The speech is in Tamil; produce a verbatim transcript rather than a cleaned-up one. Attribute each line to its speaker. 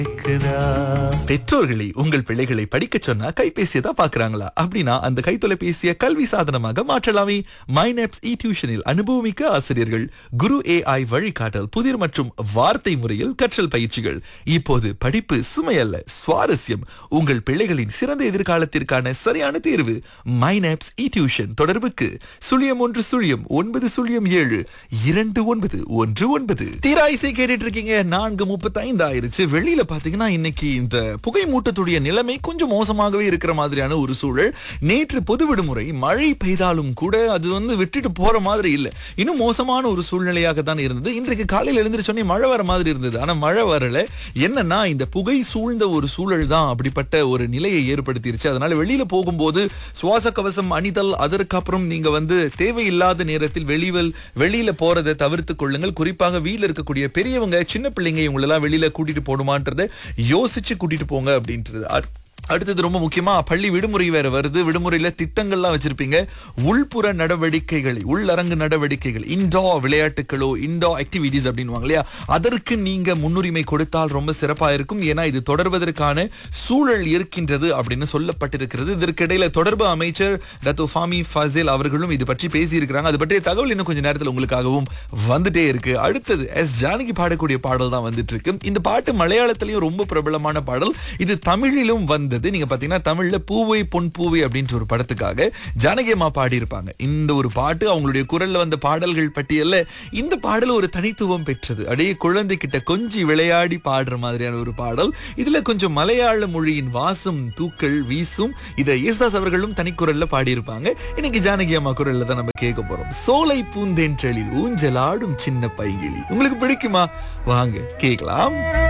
Speaker 1: பெற்றோர்களை உங்கள் பிள்ளைகளை படிக்க சொன்னா கைபேசியை தான் பாக்குறாங்களா? அப்படின்னா அந்த கைத்தொலைபேசியை கல்வி சாதனமாக மாற்றலாமே. மைனப்ஸ் இ டியூஷனில் அனுபவமிக்க ஆசிரியர்கள், குரு ஏஐ வழிகாட்டல், புதிர் மற்றும் வார்த்தை முறையில் கற்றல் பயிற்சிகள். இப்போது படிப்பு சுமையல்ல, சுவாரஸ்யம். உங்கள் பிள்ளைகளின் சிறந்த எதிர்காலத்திற்கான சரியான தேர்வு மைனப்ஸ் இ டியூஷன். தொடர்புக்கு சுழியம் ஒன்று சுழியம் ஒன்பது சுழியம் ஏழு இரண்டு ஒன்பது ஒன்று ஒன்பது. தீராயிசை கேட்டுட்டு இருக்கீங்க. நான்கு முப்பத்தி ஐந்து ஆயிருச்சு. வெளியில பாத்தீங்கன்னா இன்னைக்கு இந்த புகை மூட்டத்துடைய நிலைமை கொஞ்சம் மோசமாகவே இருக்கிற மாதிரியான ஒரு சூழல். நேற்று பொது விடுமுறை, மழை பெய்தாலும் கூட அது வந்து விட்டுட்டு போற மாதிரி இல்ல, இன்னும் மோசமான ஒரு சூழ்நிலையாக தான் இருந்தது. இன்றைக்கு காலையில் எழுந்திருச்சோன்னே மழை வர மாதிரி இருந்தது, ஆனா மழை வரல. என்னன்னா இந்த புகை சூழ்ந்த ஒரு சூழல் தான் அப்படிப்பட்ட ஒரு நிலையை ஏற்படுத்திருச்சு. அதனால வெளியில போகும்போது சுவாச கவசம் அணிதல், அதற்கப்புறம் நீங்க வந்து தேவையில்லாத நேரத்தில் வெளிவல் வெளியில போறதை தவிர்த்து கொள்ளுங்கள். குறிப்பாக வீட்டில் இருக்கக்கூடிய பெரியவங்க, சின்ன பிள்ளைங்க இவங்களெல்லாம் வெளியில கூட்டிட்டு போடுமான்றதை யோசிச்சு கூட்டிட்டு போங்க அப்படின்றது. அடுத்தது ரொம்ப முக்கியமா, பள்ளி விடுமுறை வேற வருது. விடுமுறையில திட்டங்கள்லாம் வச்சிருப்பீங்க. உள்புற நடவடிக்கைகளை, உள்ளரங்கு நடவடிக்கைகள், இன்டோ விளையாட்டுகளோ, இன்டோ ஆக்டிவிட்டிஸ் அப்படின்வாங்க இல்லையா, அதற்கு நீங்க முன்னுரிமை கொடுத்தால் ரொம்ப சிறப்பா இருக்கும். ஏன்னா இது தொடர்வதற்கான சூழல் இருக்கின்றது அப்படின்னு சொல்லப்பட்டிருக்கிறது. இதற்கிடையில தொடர்பு அமைச்சர் டத்தோ ஃபாமி ஃபசில் அவர்களும் இது பற்றி பேசி இருக்கிறாங்க. அது பற்றிய தகவல் இன்னும் கொஞ்சம் நேரத்தில் உங்களுக்காகவும் வந்துட்டே இருக்கு. அடுத்தது எஸ் ஜானகி பாடக்கூடிய பாடல் தான் வந்துட்டு இருக்கு. இந்த பாட்டு மலையாளத்திலையும் ரொம்ப பிரபலமான பாடல். இது தமிழிலும் வந்தது. நீங்க பாத்தீங்கன்னா தமிழ்ல பூவை பொன் பூவை அப்படின்ற ஒரு படத்துக்காக ஜானகி அம்மா பாடி இருப்பாங்க. இந்த ஒரு பாட்டு அவங்களுடைய குரல்ல வந்த பாடல்கள் பட்டியல்ல இந்த பாடல் ஒரு தனித்துவம் பெற்றது. அப்படியே குழந்தை கிட்ட கொஞ்சி விளையாடி பாடுற மாதிரியான ஒரு பாடல். இதுல கொஞ்சம் மலையாள மொழியின் வாசம் தூக்கள் வீசும். இதை யேசுதாஸ் அவர்களும் தனிக்குரல்ல பாடியிருப்பாங்க. இன்னைக்கு ஜானகி அம்மா குரல்ல தான் நம்ம கேட்க போறோம். சோலை பூந்தேன்றலில் ஊஞ்சலாடும் சின்ன பைங்கிளி. உங்களுக்கு பிடிக்குமா? வாங்க கேட்கலாம்.